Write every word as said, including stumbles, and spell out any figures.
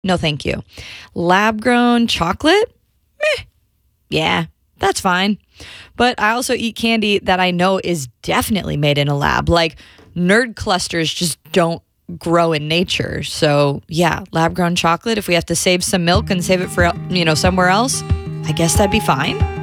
No, thank you. Lab grown chocolate? Meh. Yeah, that's fine. But I also eat candy that I know is definitely made in a lab. Like nerd clusters just don't grow in nature. So, yeah, lab grown chocolate, if we have to save some milk and save it for, you know, somewhere else, I guess that'd be fine.